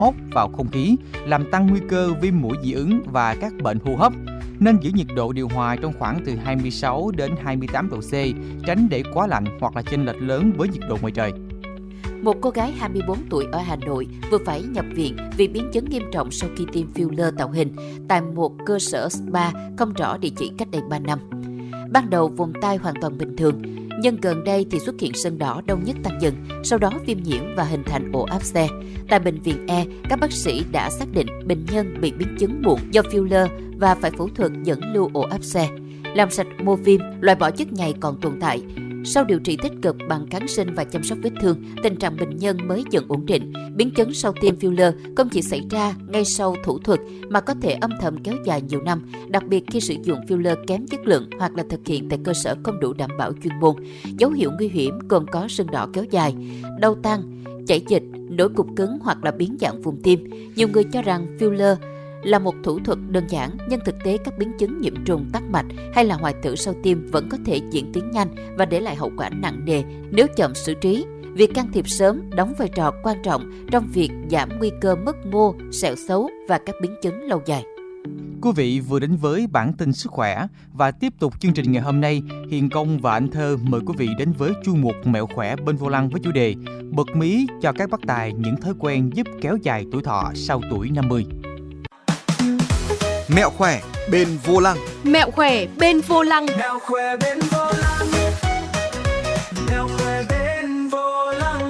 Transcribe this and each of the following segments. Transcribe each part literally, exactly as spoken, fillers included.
hốt vào không khí, làm tăng nguy cơ viêm mũi dị ứng và các bệnh hô hấp. Nên giữ nhiệt độ điều hòa trong khoảng từ hai mươi sáu đến hai mươi tám độ C, tránh để quá lạnh hoặc là chênh lệch lớn với nhiệt độ ngoài trời. Một cô gái hai mươi bốn tuổi ở Hà Nội vừa phải nhập viện vì biến chứng nghiêm trọng sau khi tiêm filler tạo hình tại một cơ sở spa không rõ địa chỉ cách đây ba năm. Ban đầu vùng tai hoàn toàn bình thường, nhưng gần đây thì xuất hiện sưng đỏ đau nhức tăng dần, sau đó viêm nhiễm và hình thành ổ áp xe. Tại bệnh viện E, các bác sĩ đã xác định bệnh nhân bị biến chứng muộn do filler và phải phẫu thuật dẫn lưu ổ áp xe, làm sạch mô viêm, loại bỏ chất nhầy còn tồn tại. Sau điều trị tích cực bằng kháng sinh và chăm sóc vết thương, tình trạng bệnh nhân mới dần ổn định. Biến chứng sau tiêm filler không chỉ xảy ra ngay sau thủ thuật mà có thể âm thầm kéo dài nhiều năm, đặc biệt khi sử dụng filler kém chất lượng hoặc là thực hiện tại cơ sở không đủ đảm bảo chuyên môn. Dấu hiệu nguy hiểm gồm có sưng đỏ kéo dài, đau tăng, chảy dịch, nổi cục cứng hoặc là biến dạng vùng tim. Nhiều người cho rằng filler là một thủ thuật đơn giản, nhưng thực tế các biến chứng nhiễm trùng tắc mạch hay là hoại tử sau tiêm vẫn có thể diễn tiến nhanh và để lại hậu quả nặng nề nếu chậm xử trí. Việc can thiệp sớm đóng vai trò quan trọng trong việc giảm nguy cơ mất mô, sẹo xấu và các biến chứng lâu dài. Quý vị vừa đến với bản tin sức khỏe và tiếp tục chương trình ngày hôm nay, Hiền Công và anh Thơ mời quý vị đến với chuyên mục Mẹo khỏe bên vô lăng với chủ đề bật mí cho các bác tài những thói quen giúp kéo dài tuổi thọ sau tuổi năm mươi. Mẹo khỏe bên vô lăng. Mẹo khỏe bên vô lăng. Mẹo khỏe bên vô lăng. Mẹo khỏe bên vô lăng.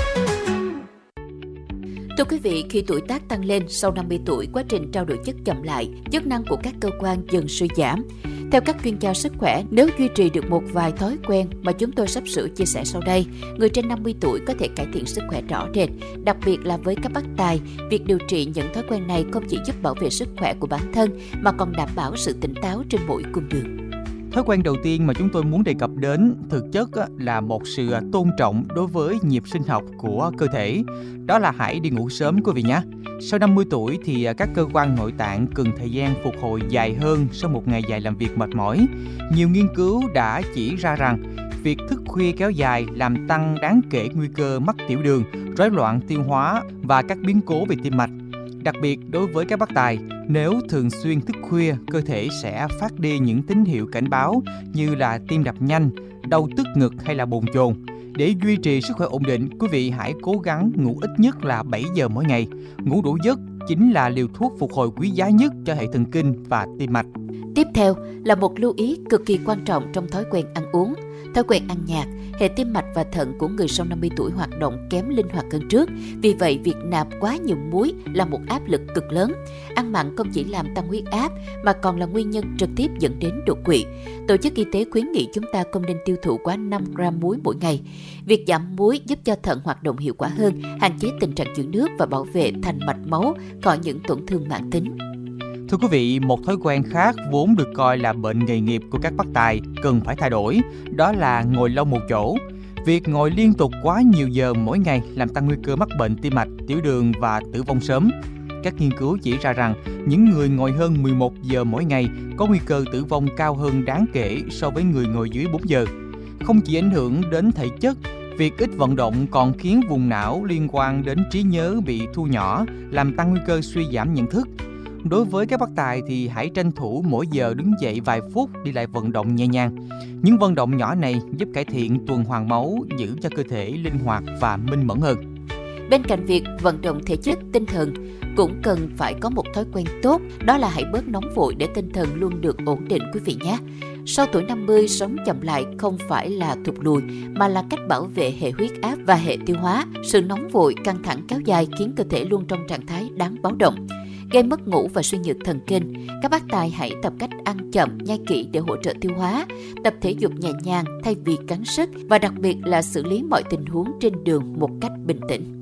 Thưa quý vị, khi tuổi tác tăng lên sau năm mươi tuổi, quá trình trao đổi chất chậm lại, chức năng của các cơ quan dần suy giảm. Theo các chuyên gia sức khỏe, nếu duy trì được một vài thói quen mà chúng tôi sắp sửa chia sẻ sau đây, người trên năm mươi tuổi có thể cải thiện sức khỏe rõ rệt. Đặc biệt là với các bác tài, việc điều trị những thói quen này không chỉ giúp bảo vệ sức khỏe của bản thân mà còn đảm bảo sự tỉnh táo trên mỗi cung đường. Thói quen đầu tiên mà chúng tôi muốn đề cập đến thực chất là một sự tôn trọng đối với nhịp sinh học của cơ thể. Đó là hãy đi ngủ sớm quý vị nhé. Sau năm mươi tuổi thì các cơ quan nội tạng cần thời gian phục hồi dài hơn sau một ngày dài làm việc mệt mỏi. Nhiều nghiên cứu đã chỉ ra rằng việc thức khuya kéo dài làm tăng đáng kể nguy cơ mắc tiểu đường, rối loạn tiêu hóa và các biến cố về tim mạch. Đặc biệt đối với các bác tài, nếu thường xuyên thức khuya, cơ thể sẽ phát đi những tín hiệu cảnh báo như là tim đập nhanh, đau tức ngực hay là bồn chồn. Để duy trì sức khỏe ổn định, quý vị hãy cố gắng ngủ ít nhất là bảy giờ mỗi ngày. Ngủ đủ giấc chính là liều thuốc phục hồi quý giá nhất cho hệ thần kinh và tim mạch. Tiếp theo là một lưu ý cực kỳ quan trọng trong thói quen ăn uống. Thói quen ăn nhạt, hệ tim mạch và thận của người sau năm mươi tuổi hoạt động kém linh hoạt hơn trước. Vì vậy, việc nạp quá nhiều muối là một áp lực cực lớn. Ăn mặn không chỉ làm tăng huyết áp mà còn là nguyên nhân trực tiếp dẫn đến đột quỵ. Tổ chức Y tế khuyến nghị chúng ta không nên tiêu thụ quá năm gam muối mỗi ngày. Việc giảm muối giúp cho thận hoạt động hiệu quả hơn, hạn chế tình trạng giữ nước và bảo vệ thành mạch máu khỏi những tổn thương mãn tính. Thưa quý vị, một thói quen khác vốn được coi là bệnh nghề nghiệp của các bác tài cần phải thay đổi, đó là ngồi lâu một chỗ. Việc ngồi liên tục quá nhiều giờ mỗi ngày làm tăng nguy cơ mắc bệnh tim mạch, tiểu đường và tử vong sớm. Các nghiên cứu chỉ ra rằng những người ngồi hơn mười một giờ mỗi ngày có nguy cơ tử vong cao hơn đáng kể so với người ngồi dưới bốn giờ. Không chỉ ảnh hưởng đến thể chất, việc ít vận động còn khiến vùng não liên quan đến trí nhớ bị thu nhỏ, làm tăng nguy cơ suy giảm nhận thức. Đối với các bác tài thì hãy tranh thủ mỗi giờ đứng dậy vài phút đi lại vận động nhẹ nhàng. Những vận động nhỏ này giúp cải thiện tuần hoàn máu, giữ cho cơ thể linh hoạt và minh mẫn hơn. Bên cạnh việc vận động thể chất, tinh thần cũng cần phải có một thói quen tốt, đó là hãy bớt nóng vội để tinh thần luôn được ổn định quý vị nhé. Sau tuổi năm mươi, sống chậm lại không phải là thụt lùi mà là cách bảo vệ hệ huyết áp và hệ tiêu hóa. Sự nóng vội, căng thẳng kéo dài khiến cơ thể luôn trong trạng thái đáng báo động, gây mất ngủ và suy nhược thần kinh. Các bác tài hãy tập cách ăn chậm, nhai kỹ để hỗ trợ tiêu hóa, tập thể dục nhẹ nhàng thay vì gắng sức và đặc biệt là xử lý mọi tình huống trên đường một cách bình tĩnh.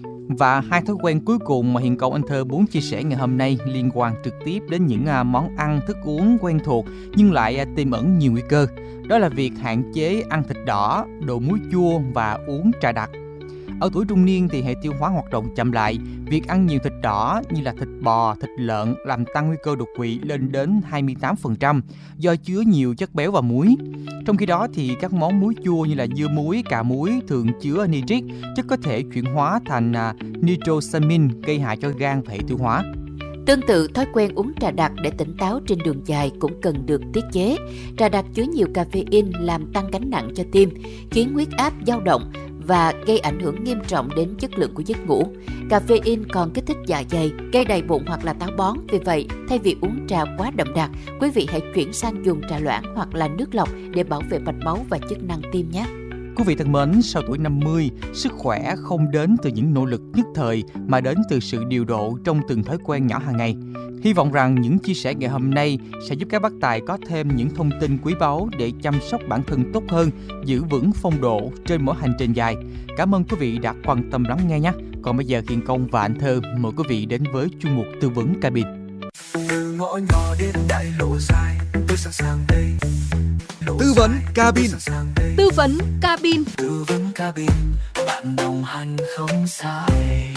Và hai thói quen cuối cùng mà Hiền Công Anh Thơ muốn chia sẻ ngày hôm nay liên quan trực tiếp đến những món ăn, thức uống quen thuộc nhưng lại tiềm ẩn nhiều nguy cơ. Đó là việc hạn chế ăn thịt đỏ, đồ muối chua và uống trà đặc. Ở tuổi trung niên thì hệ tiêu hóa hoạt động chậm lại. Việc ăn nhiều thịt đỏ như là thịt bò, thịt lợn làm tăng nguy cơ đột quỵ lên đến hai mươi tám phần trăm do chứa nhiều chất béo và muối. Trong khi đó thì các món muối chua như là dưa muối, cà muối thường chứa nitric, chất có thể chuyển hóa thành nitrosamin gây hại cho gan và hệ tiêu hóa. Tương tự, thói quen uống trà đặc để tỉnh táo trên đường dài cũng cần được tiết chế. Trà đặc chứa nhiều caffeine làm tăng gánh nặng cho tim, khiến huyết áp dao động và gây ảnh hưởng nghiêm trọng đến chất lượng của giấc ngủ. Caffeine còn kích thích dạ dày, gây đầy bụng hoặc là táo bón. Vì vậy, thay vì uống trà quá đậm đặc, quý vị hãy chuyển sang dùng trà loãng hoặc là nước lọc để bảo vệ mạch máu và chức năng tim nhé. Quý vị thân mến, sau tuổi năm mươi, sức khỏe không đến từ những nỗ lực nhất thời mà đến từ sự điều độ trong từng thói quen nhỏ hàng ngày. Hy vọng rằng những chia sẻ ngày hôm nay sẽ giúp các bác tài có thêm những thông tin quý báu để chăm sóc bản thân tốt hơn, giữ vững phong độ trên mỗi hành trình dài. Cảm ơn quý vị đã quan tâm lắng nghe nhé. Còn bây giờ Hiền Công và Anh Thơ mời quý vị đến với chuyên mục tư vấn cabin. Từ ngõ nhỏ đến đại lộ dài, tôi sẵn sàng đây. Tư vấn cabin. Tư vấn cabin. Tư vấn cabin, bạn đồng hành không sai.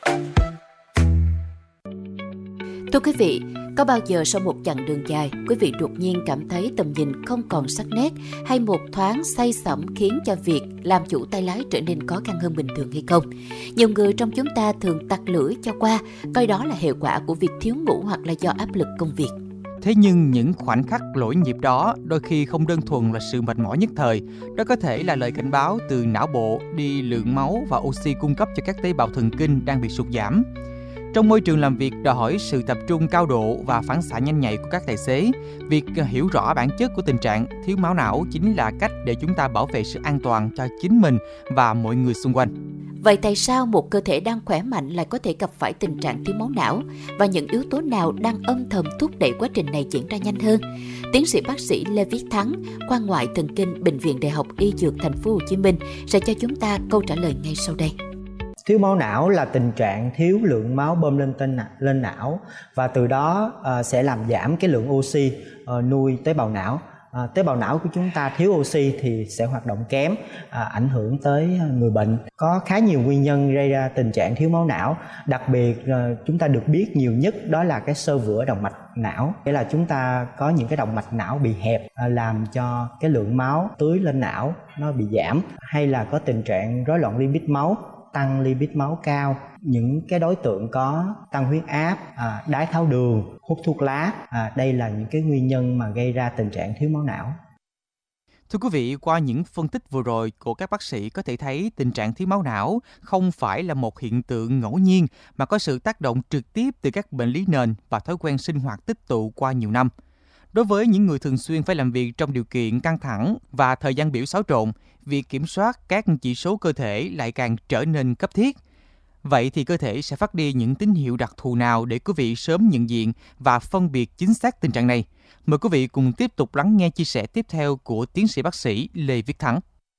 Thưa quý vị, có bao giờ sau một chặng đường dài, quý vị đột nhiên cảm thấy tầm nhìn không còn sắc nét hay một thoáng say sẩm khiến cho việc làm chủ tay lái trở nên khó khăn hơn bình thường hay không? Nhiều người trong chúng ta thường tặc lưỡi cho qua, coi đó là hệ quả của việc thiếu ngủ hoặc là do áp lực công việc. Thế nhưng những khoảnh khắc lỗi nhịp đó đôi khi không đơn thuần là sự mệt mỏi nhất thời. Đó có thể là lời cảnh báo từ não bộ đi lượng máu và oxy cung cấp cho các tế bào thần kinh đang bị sụt giảm. Trong môi trường làm việc đòi hỏi sự tập trung cao độ và phản xạ nhanh nhạy của các tài xế, việc hiểu rõ bản chất của tình trạng thiếu máu não chính là cách để chúng ta bảo vệ sự an toàn cho chính mình và mọi người xung quanh. Vậy tại sao một cơ thể đang khỏe mạnh lại có thể gặp phải tình trạng thiếu máu não và những yếu tố nào đang âm thầm thúc đẩy quá trình này diễn ra nhanh hơn? Tiến sĩ bác sĩ Lê Viết Thắng, khoa ngoại thần kinh Bệnh viện Đại học Y Dược Thành phố Hồ Chí Minh sẽ cho chúng ta câu trả lời ngay sau đây. Thiếu máu não là tình trạng thiếu lượng máu bơm lên tên lên não và từ đó uh, sẽ làm giảm cái lượng oxy uh, nuôi tế bào não. Uh, tế bào não của chúng ta thiếu oxy thì sẽ hoạt động kém, uh, ảnh hưởng tới người bệnh. Có khá nhiều nguyên nhân gây ra tình trạng thiếu máu não. Đặc biệt uh, chúng ta được biết nhiều nhất đó là cái xơ vữa động mạch não, nghĩa là chúng ta có những cái động mạch não bị hẹp, uh, làm cho cái lượng máu tưới lên não nó bị giảm, hay là có tình trạng rối loạn lipid máu, tăng lipid máu cao. Những cái đối tượng có tăng huyết áp, à, đái tháo đường, hút thuốc lá, à, đây là những cái nguyên nhân mà gây ra tình trạng thiếu máu não. Thưa quý vị, qua những phân tích vừa rồi của các bác sĩ có thể thấy tình trạng thiếu máu não không phải là một hiện tượng ngẫu nhiên mà có sự tác động trực tiếp từ các bệnh lý nền và thói quen sinh hoạt tích tụ qua nhiều năm. Đối với những người thường xuyên phải làm việc trong điều kiện căng thẳng và thời gian biểu xáo trộn, việc kiểm soát các chỉ số cơ thể lại càng trở nên cấp thiết. Vậy thì cơ thể sẽ phát đi những tín hiệu đặc thù nào để quý vị sớm nhận diện và phân biệt chính xác tình trạng này? Mời quý vị cùng tiếp tục lắng nghe chia sẻ tiếp theo của tiến sĩ bác sĩ Lê Viết Thắng.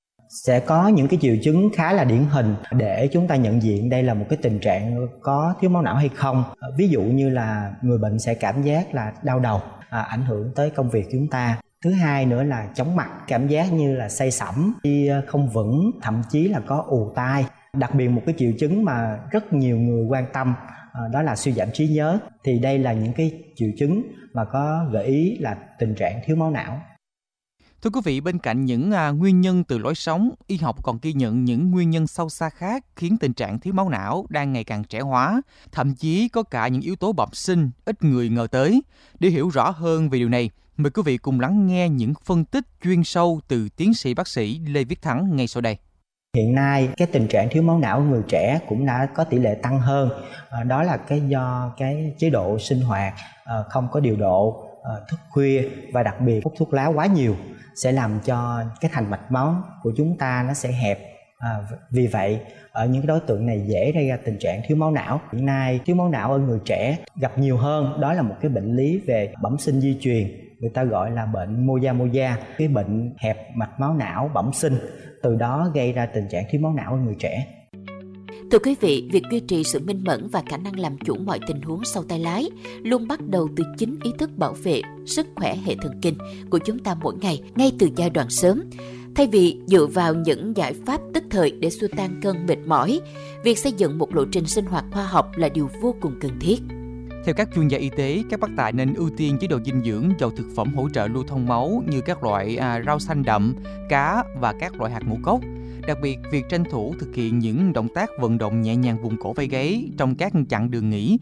Sẽ có những cái triệu chứng khá là điển hình để chúng ta nhận diện đây là một cái tình trạng có thiếu máu não hay không. Ví dụ như là người bệnh sẽ cảm giác là đau đầu, à, ảnh hưởng tới công việc chúng ta. Thứ hai nữa là chóng mặt, cảm giác như là say sẩm, đi không vững, thậm chí là có ù tai. Đặc biệt một cái triệu chứng mà rất nhiều người quan tâm, à, đó là suy giảm trí nhớ. Thì đây là những cái triệu chứng mà có gợi ý là tình trạng thiếu máu não. Thưa quý vị, bên cạnh những à, nguyên nhân từ lối sống, y học còn ghi nhận những nguyên nhân sâu xa khác khiến tình trạng thiếu máu não đang ngày càng trẻ hóa, thậm chí có cả những yếu tố bẩm sinh ít người ngờ tới. Để hiểu rõ hơn về điều này, mời quý vị cùng lắng nghe những phân tích chuyên sâu từ tiến sĩ bác sĩ Lê Viết Thắng ngay sau đây. Hiện nay cái tình trạng thiếu máu não ở người trẻ cũng đã có tỷ lệ tăng hơn. À, đó là cái do cái chế độ sinh hoạt à, không có điều độ, à, thức khuya và đặc biệt hút thuốc lá quá nhiều sẽ làm cho cái thành mạch máu của chúng ta nó sẽ hẹp. À, vì vậy ở những cái đối tượng này dễ gây ra tình trạng thiếu máu não. Hiện nay thiếu máu não ở người trẻ gặp nhiều hơn, đó là một cái bệnh lý về bẩm sinh di truyền, người ta gọi là bệnh Moyamoya, cái bệnh hẹp mạch máu não bẩm sinh, từ đó gây ra tình trạng thiếu máu não ở người trẻ. Thưa quý vị, việc duy trì sự minh mẫn và khả năng làm chủ mọi tình huống sau tay lái luôn bắt đầu từ chính ý thức bảo vệ sức khỏe hệ thần kinh của chúng ta mỗi ngày, ngay từ giai đoạn sớm. Thay vì dựa vào những giải pháp tức thời để xua tan cơn mệt mỏi, việc xây dựng một lộ trình sinh hoạt khoa học là điều vô cùng cần thiết. Theo các chuyên gia y tế, các bác tài nên ưu tiên chế độ dinh dưỡng giàu thực phẩm hỗ trợ lưu thông máu như các loại à, rau xanh đậm, cá và các loại hạt ngũ cốc. Đặc biệt, việc tranh thủ thực hiện những động tác vận động nhẹ nhàng vùng cổ vai gáy trong các chặng đường nghỉ